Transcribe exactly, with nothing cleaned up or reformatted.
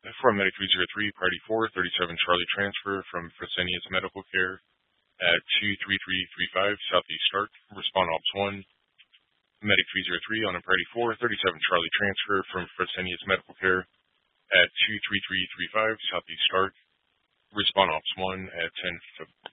From Medic three zero three, Priority four, thirty-seven Charlie transfer from Fresenius Medical Care at two three three three five Southeast Stark. Respond Ops one. Medic three zero three on a Priority four, thirty-seven Charlie transfer from Fresenius Medical Care at two three three three five Southeast Stark. Respond Ops one at ten